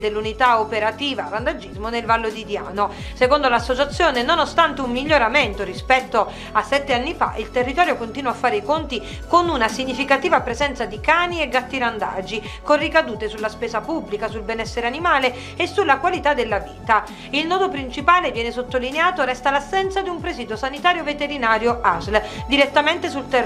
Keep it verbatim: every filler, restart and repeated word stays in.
dell'unità operativa randagismo nel Vallo di Diano. Secondo l'associazione, nonostante un miglioramento rispetto a sette anni fa, il territorio continua a fare i conti con una significativa presenza di cani e gatti randagi, con ricadute sulla spesa pubblica, sul benessere animale e sulla qualità della vita. Il nodo principale, viene sottolineato, resta l'assenza di un presidio sanitario veterinario A S L direttamente sul territorio.